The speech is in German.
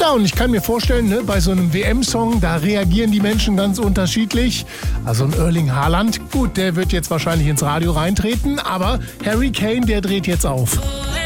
Ja, und ich kann mir vorstellen, ne, bei so einem WM-Song, da reagieren die Menschen ganz unterschiedlich. Also ein Erling Haaland, gut, der wird jetzt wahrscheinlich ins Radio reintreten, aber Harry Kane, der dreht jetzt auf.